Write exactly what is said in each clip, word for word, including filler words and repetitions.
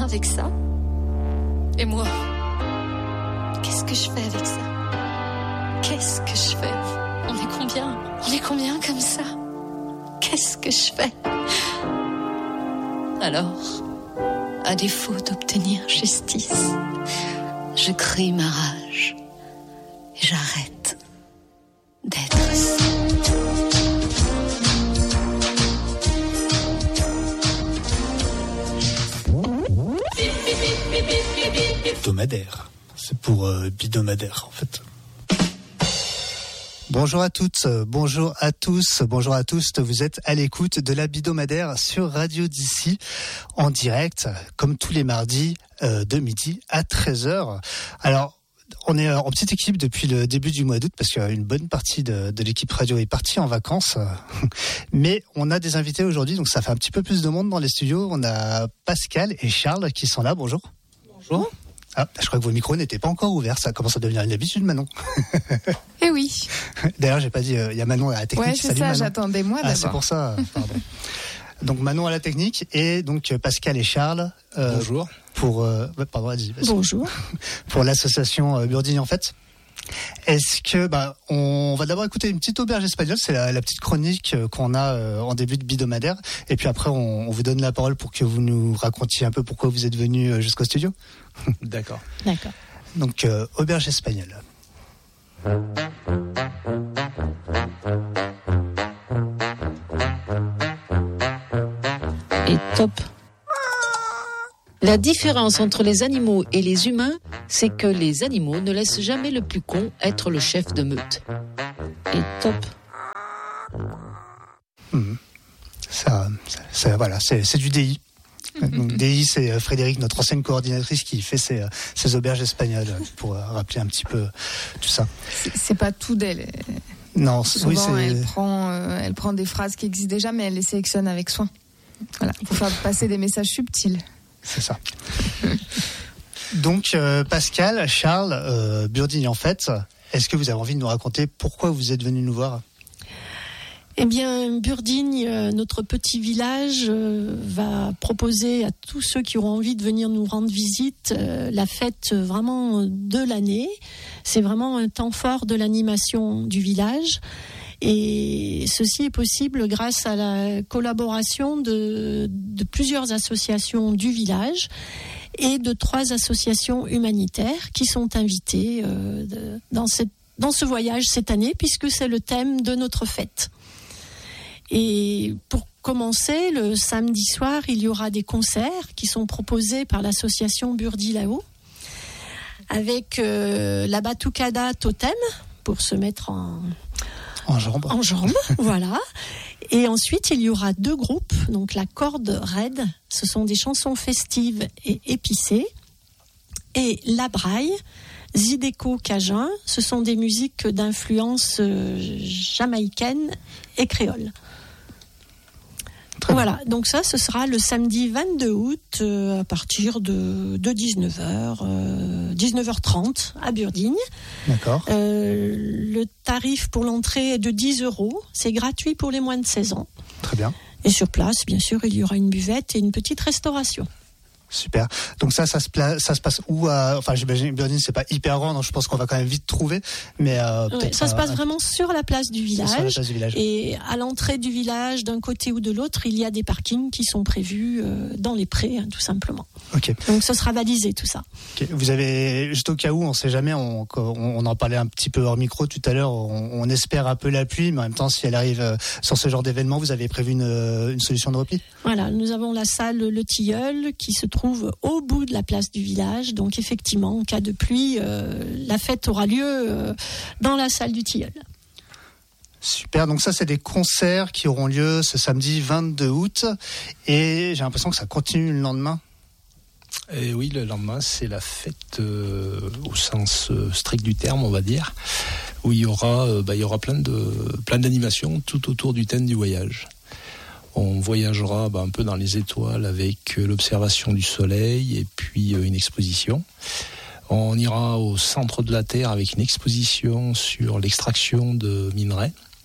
avec ça. Et moi, qu'est-ce que je fais avec ça? Qu'est-ce que je fais? On est combien? On est combien comme ça? Qu'est-ce que je fais? Alors, à défaut d'obtenir justice, je crie ma rage et j'arrête d'être seule. Hebdomadaire. C'est pour euh, bidonadaire en fait. Bonjour à toutes, bonjour à tous, bonjour à tous. Vous êtes à l'écoute de la Bidonadaire sur Radio d'ici en direct, comme tous les mardis euh, de midi à treize heures. Alors, on est en petite équipe depuis le début du mois d'août parce qu'une bonne partie de, de l'équipe radio est partie en vacances. Mais on a des invités aujourd'hui, donc ça fait un petit peu plus de monde dans les studios. On a Pascal et Charles qui sont là. Bonjour. Bonjour. Ah, je crois que vos micros n'étaient pas encore ouverts. Ça commence à devenir une habitude, Manon. Eh oui. D'ailleurs, j'ai pas dit. Il euh, y a Manon à la technique. Ouais, c'est Salut, ça. Manon. J'attendais moi d'abord. Ah, c'est pour ça. Pardon. Donc Manon à la technique et donc Pascal et Charles. Euh, Bonjour. Pour euh, pardon, vas-y, vas-y. Bonjour. Pour l'association euh, Burdigne en fait. Est-ce que bah on va d'abord écouter une petite auberge espagnole, c'est la, la petite chronique qu'on a euh, en début de bidonadaire, et puis après on, on vous donne la parole pour que vous nous racontiez un peu pourquoi vous êtes venu jusqu'au studio. D'accord. D'accord. Donc euh, auberge espagnole. Et top. La différence entre les animaux et les humains, c'est que les animaux ne laissent jamais le plus con être le chef de meute. Et top. Mmh. Ça, ça, ça, voilà, c'est, c'est du D I. Donc, D I, c'est Frédéric, notre ancienne coordinatrice, qui fait ses, ses auberges espagnoles, pour rappeler un petit peu tout ça. C'est, c'est pas tout d'elle. Non, souvent oui, c'est... elle prend, euh, elle prend des phrases qui existent déjà, mais elle les sélectionne avec soin. Voilà, pour faire passer des messages subtils. C'est ça. Donc, euh, Pascal, Charles, euh, Burdigne en fait, est-ce que vous avez envie de nous raconter pourquoi vous êtes venus nous voir ? Eh bien, Burdigne, euh, notre petit village, euh, va proposer à tous ceux qui auront envie de venir nous rendre visite euh, la fête euh, vraiment de l'année. C'est vraiment un temps fort de l'animation du village. Et ceci est possible grâce à la collaboration de, de plusieurs associations du village et de trois associations humanitaires qui sont invitées euh, de, dans, cette, dans ce voyage cette année, puisque c'est le thème de notre fête. Et pour commencer, le samedi soir, il y aura des concerts qui sont proposés par l'association Burdilao avec euh, la Batucada Totem pour se mettre en... En jambes. En jambes, voilà. Et ensuite, il y aura deux groupes. Donc, la corde raide, ce sont des chansons festives et épicées. Et la braille, Zydeco Cajun, ce sont des musiques d'influence jamaïcaine et créole. Très voilà, bien. Donc ça, ce sera le samedi vingt-deux août euh, à partir de, de dix-neuf heures, euh, dix-neuf heures trente à Burdigne. D'accord. Euh, le tarif pour l'entrée est de dix euros. C'est gratuit pour les moins de seize ans. Très bien. Et sur place, bien sûr, il y aura une buvette et une petite restauration. Super. Donc ça, ça se, pla- ça se passe où à... Enfin, j'imagine que Burdigne, c'est pas hyper grand, donc je pense qu'on va quand même vite trouver. Mais euh, ouais, ça à, se passe vraiment sur la place du village. Sur la place du village. Et à l'entrée du village, d'un côté ou de l'autre, il y a des parkings qui sont prévus euh, dans les prés, hein, tout simplement. Ok. Donc ce sera balisé tout ça. Okay. Vous avez, juste au cas où, on sait jamais, on, on en parlait un petit peu hors micro tout à l'heure, on, on espère un peu la pluie, mais en même temps, si elle arrive euh, sur ce genre d'événement, vous avez prévu une, une solution de repli ? Voilà, nous avons la salle Le Tilleul qui se trouve au bout de la place du village. Donc effectivement, en cas de pluie, euh, la fête aura lieu euh, dans la salle du Tilleul. Super, donc ça c'est des concerts qui auront lieu ce samedi vingt-deux août et j'ai l'impression que ça continue le lendemain. Et oui, le lendemain c'est la fête euh, au sens euh, strict du terme, on va dire, où il y aura, euh, bah, il y aura plein, de, plein d'animations tout autour du thème du voyage. On voyagera bah, un peu dans les étoiles avec l'observation du soleil et puis euh, une exposition. On ira au centre de la Terre avec une exposition sur l'extraction de minerais.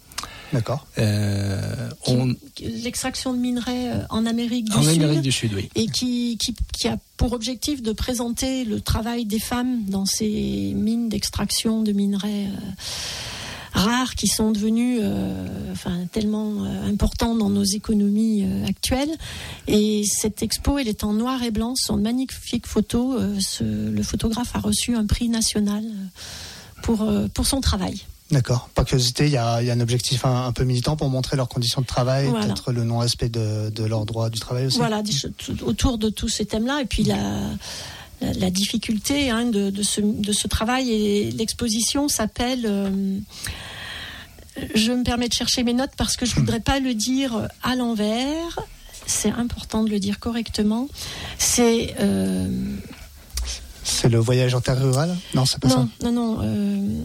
D'accord. Euh, on... L'extraction de minerais en Amérique du en Sud. En Amérique du Sud, oui. Et qui, qui, qui a pour objectif de présenter le travail des femmes dans ces mines d'extraction de minerais euh, rares qui sont devenus euh, enfin, tellement euh, importants dans nos économies euh, actuelles. Et cette expo, elle est en noir et blanc, ce sont de magnifiques photos. Euh, ce, le photographe a reçu un prix national pour, euh, pour son travail. D'accord. Par curiosité, il y a, y a un objectif un, un peu militant pour montrer leurs conditions de travail, voilà. Peut-être le non-respect de, de leurs droits du travail aussi. Voilà, autour de tous ces thèmes-là. Et puis la, la, la difficulté hein, de, de, ce, de ce travail. Et l'exposition s'appelle... Euh, je me permets de chercher mes notes parce que je ne voudrais pas le dire à l'envers. C'est important de le dire correctement. C'est... Euh, c'est le voyage en terre rurale ? Non, c'est pas non, ça. Non, non, non. Euh,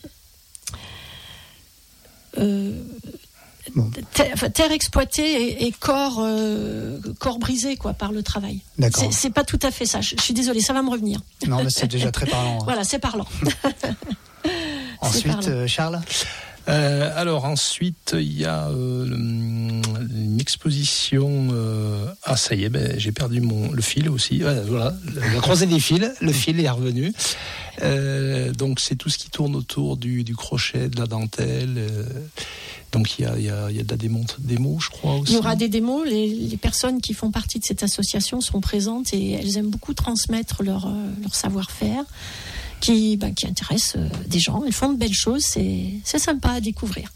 Euh, bon. terre, terre exploitée et, et corps, euh, corps brisé quoi, par le travail. D'accord. C'est, c'est pas tout à fait ça. Je, je suis désolée, ça va me revenir. Non, mais c'est déjà très parlant. Hein. Voilà, c'est parlant. Ensuite, c'est parlant. Euh, Charles euh, Alors ensuite, il y a euh, une exposition. Euh, ah, ça y est, ben, j'ai perdu mon le fil aussi. Euh, voilà, j'ai croisé les fils. Le fil est revenu. Euh, donc c'est tout ce qui tourne autour du, du crochet, de la dentelle. Euh, donc il y a, y, a, y a de la démo, démo, je crois aussi. Il y aura des démos. Les, les personnes qui font partie de cette association sont présentes et elles aiment beaucoup transmettre leur, leur savoir-faire qui, bah, qui intéresse des gens. Elles font de belles choses. C'est, c'est sympa à découvrir.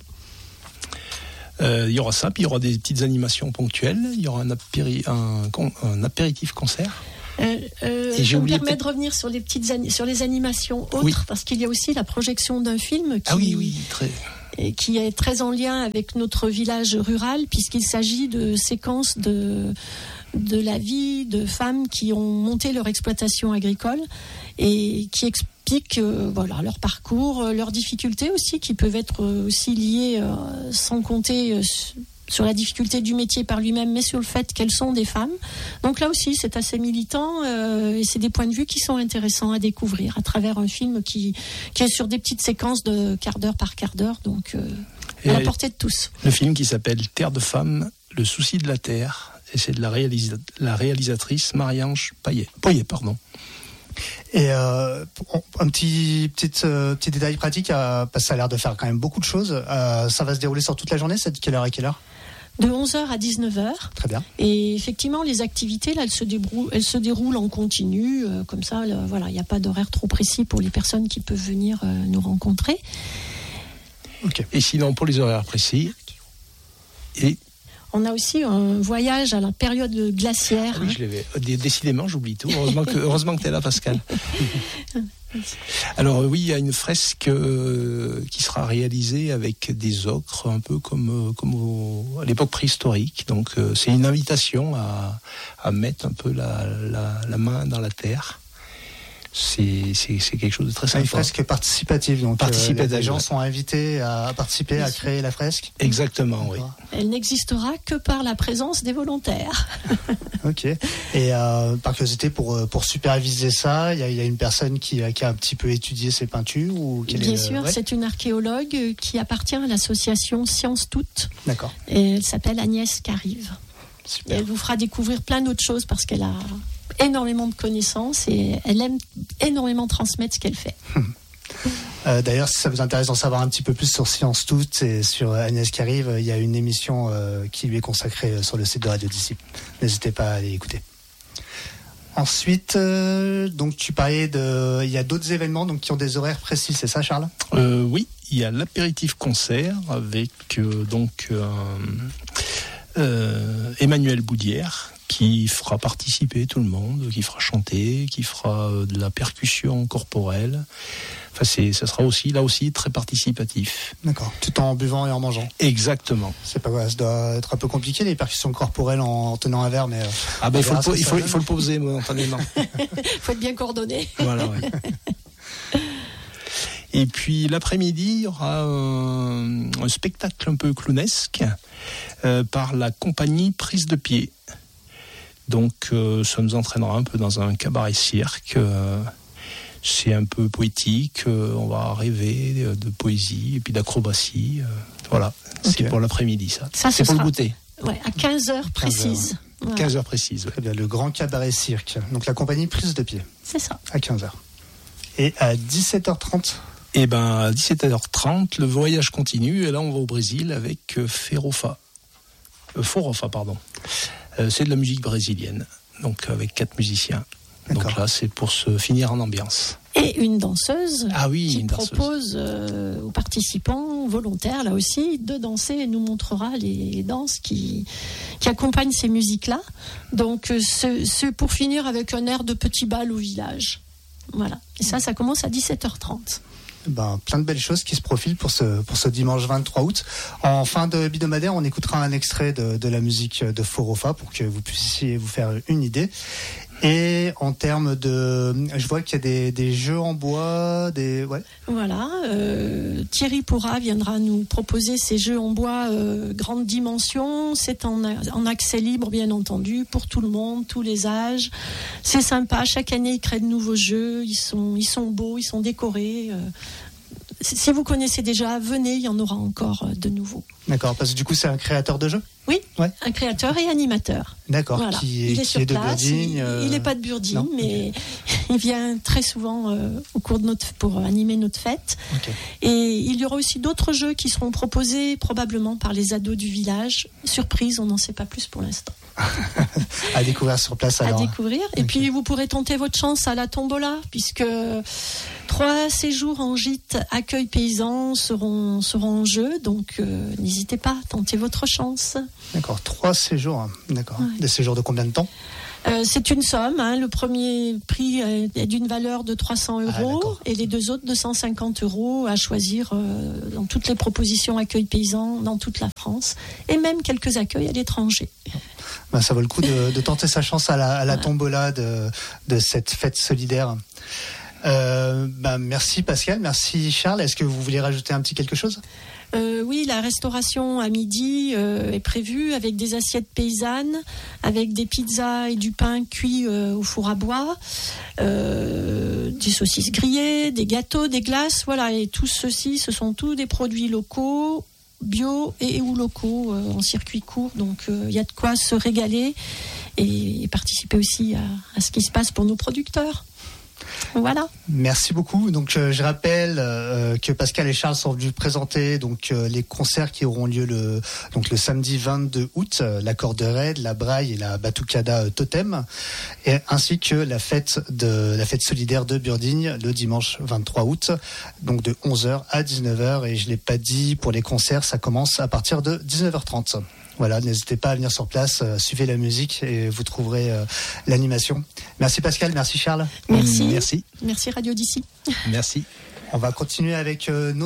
Euh, il y aura ça, puis il y aura des petites animations ponctuelles. Il y aura un, apéri, un, un apéritif concert. Euh, euh, je me permets de revenir sur les petites ani- sur les animations autres oui. Parce qu'il y a aussi la projection d'un film qui, ah oui, oui, très... qui est très en lien avec notre village rural puisqu'il s'agit de séquences de, de la vie de femmes qui ont monté leur exploitation agricole et qui expliquent euh, voilà, leur parcours, leurs difficultés aussi qui peuvent être aussi liées euh, sans compter euh, sur la difficulté du métier par lui-même, mais sur le fait qu'elles sont des femmes. Donc là aussi, c'est assez militant euh, et c'est des points de vue qui sont intéressants à découvrir à travers un film qui, qui est sur des petites séquences de quart d'heure par quart d'heure, donc euh, à la portée de tous. Le film qui s'appelle Terre de femmes, le souci de la terre, et c'est de la, réalisa- la réalisatrice Marie-Ange Payet. Poyet, pardon. Et euh, un petit, petit, euh, petit détail pratique, euh, parce que ça a l'air de faire quand même beaucoup de choses. Euh, ça va se dérouler sur toute la journée, c'est de quelle heure à quelle heure ? De onze heures à dix-neuf heures. Très bien. Et effectivement, les activités, là, elles se déroulent, elles se déroulent en continu. Euh, comme ça, là, voilà, il n'y a pas d'horaire trop précis pour les personnes qui peuvent venir euh, nous rencontrer. Okay. Et sinon, pour les horaires précis, et... on a aussi un voyage à la période glaciaire. Ah oui, hein. Je l'avais. Décidément, j'oublie tout. Heureusement que, heureusement que tu es là, Pascal. Alors oui, il y a une fresque euh, qui sera réalisée avec des ocres, un peu comme, euh, comme au, à l'époque préhistorique. Donc euh, c'est une invitation à, à mettre un peu la, la, la main dans la terre. C'est, c'est, c'est quelque chose de très sympa. Une fresque participative, donc participative, euh, les gens sont invités à participer, Bien à sûr. créer la fresque. Exactement, oui. Elle n'existera que par la présence des volontaires. Ok. Et euh, par curiosité, pour pour superviser ça, il y a, y a une personne qui, qui a un petit peu étudié ces peintures ou quelle Bien est, sûr, ouais. C'est une archéologue qui appartient à l'association Sciences Toutes. D'accord. Et elle s'appelle Agnès Carive. Super. Et elle vous fera découvrir plein d'autres choses parce qu'elle a énormément de connaissances et elle aime énormément transmettre ce qu'elle fait. Euh, d'ailleurs, si ça vous intéresse d'en savoir un petit peu plus sur Sciences Toutes et sur Agnès Carive, il y a une émission euh, qui lui est consacrée sur le site de Radio D'ici. N'hésitez pas à aller écouter. Ensuite, euh, donc tu parlais de, il y a d'autres événements donc qui ont des horaires précis, c'est ça, Charles ? euh, Oui, il y a l'apéritif concert avec euh, donc euh, euh, Emmanuel Boudière, qui fera participer tout le monde, qui fera chanter, qui fera de la percussion corporelle. Enfin, c'est, ça sera aussi, là aussi, très participatif. D'accord, tout en buvant et en mangeant. Exactement. C'est pas quoi, ça doit être un peu compliqué, les percussions corporelles en tenant un verre, mais... Ah ben, il faut, le, po- il, faut, il faut le poser momentanément. Il faut être bien coordonné. Voilà, oui. Et puis, l'après-midi, il y aura un, un spectacle un peu clownesque euh, par la compagnie Prise de Pied. Donc, euh, ça nous entraînera un peu dans un cabaret-cirque. Euh, c'est un peu poétique. Euh, on va rêver de, de poésie et puis d'acrobatie. Euh, Voilà, Ok. c'est pour l'après-midi ça. Ça, c'est ce pour sera- le goûter. Ouais, à quinze heures précises. Voilà. quinze heures précises. Ouais. Très bien, le Grand Cabaret Cirque. Donc la compagnie Prise de Pied, C'est ça. à quinze heures. Et à dix-sept heures trente, Et ben à dix-sept heures trente, le voyage continue et là on va au Brésil avec euh, Ferofa. Euh, Forofa, pardon. Euh, c'est de la musique brésilienne, donc avec quatre musiciens. Donc D'accord. là c'est pour se finir en ambiance. Et une danseuse Ah oui, qui une danseuse. propose euh, aux participants volontaires, là aussi, de danser et nous montrera les danses qui, qui accompagnent ces musiques-là. Donc, euh, c'est c'est pour finir avec un air de petit bal au village. Voilà. Et ça, ça commence à dix-sept heures trente. ben, plein de belles choses qui se profilent pour ce, pour ce dimanche vingt-trois août. En fin de hebdomadaire, on écoutera un extrait de, de la musique de Forofa pour que vous puissiez vous faire une idée. Et en termes de... Je vois qu'il y a des, des jeux en bois, des... Ouais. Voilà, euh, Thierry Pourra viendra nous proposer ces jeux en bois euh, grande dimension. C'est en, en accès libre, bien entendu, pour tout le monde, tous les âges. C'est sympa. Chaque année, il crée de nouveaux jeux. Ils sont, ils sont beaux, ils sont décorés. Euh, si vous connaissez déjà, venez, il y en aura encore euh, de nouveaux. D'accord, parce que du coup, c'est un créateur de jeux. Oui, Ouais. un créateur et animateur. D'accord, Voilà. qui est, il est qui sur est de place. Burdigne. euh, Il n'est pas de Burdigne, non mais il vient très souvent euh, au cours de notre, pour animer notre fête. Ok. Et il y aura aussi d'autres jeux qui seront proposés probablement par les ados du village. Surprise, on n'en sait pas plus pour l'instant. À découvrir sur place alors. À découvrir. Et Ok. puis vous pourrez tenter votre chance à la tombola, puisque trois séjours en gîte accueil paysan seront, seront en jeu. Donc euh, n'hésitez pas, tentez votre chance. D'accord, trois séjours. hein. D'accord. Ouais. Des séjours de combien de temps? Euh, c'est une somme. Hein. Le premier prix euh, est d'une valeur de trois cents Ah, euros d'accord. et les deux autres deux cent cinquante euros à choisir euh, dans toutes les propositions accueil paysan dans toute la France et même quelques accueils à l'étranger. Ben, ça vaut le coup de, de tenter sa chance à la, à la Voilà. tombola de, de cette fête solidaire. Euh, ben, merci Pascal, merci Charles. Est-ce que vous voulez rajouter un petit quelque chose? Euh, oui, la restauration à midi euh, est prévue avec des assiettes paysannes, avec des pizzas et du pain cuit euh, au four à bois, euh, des saucisses grillées, des gâteaux, des glaces, voilà. Et tout ceci, ce sont tous des produits locaux, bio et ou locaux euh, en circuit court. Donc il euh, y a de quoi se régaler et, et participer aussi à, à ce qui se passe pour nos producteurs. Voilà. Merci beaucoup. Donc euh, je rappelle euh, que Pascal et Charles sont venus présenter donc euh, les concerts qui auront lieu le donc le samedi vingt-deux août, euh, la Corderaide, la Braille et la Batucada euh, Totem, et ainsi que la fête de la fête solidaire de Burdigne le dimanche vingt-trois août, donc de onze heures à dix-neuf heures. Et je l'ai pas dit, pour les concerts, ça commence à partir de dix-neuf heures trente. Voilà, n'hésitez pas à venir sur place, euh, suivez la musique et vous trouverez euh, l'animation. Merci Pascal, merci Charles. Merci. Merci. Merci Radio d'ici. Merci. On va continuer avec euh, nos